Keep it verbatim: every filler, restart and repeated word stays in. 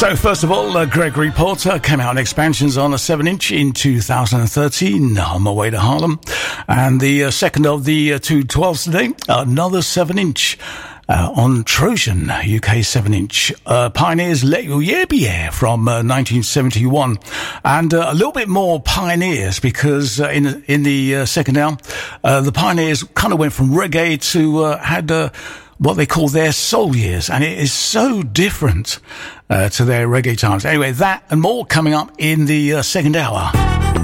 So first of all, uh, Gregory Porter came out in expansions on a seven inch in two thousand thirteen, On My Way to Harlem. And the uh, second of the uh, two twelves today, another seven inch uh, on Trojan, U K seven inch. Uh, Pioneers Let Your Year Be Here from uh, nineteen seventy-one. And uh, a little bit more Pioneers because uh, in, in the uh, second hour, uh, the Pioneers kind of went from reggae to uh, had uh, what they call their soul years, and it is so different uh, to their reggae times. Anyway, that and more coming up in the uh, second hour.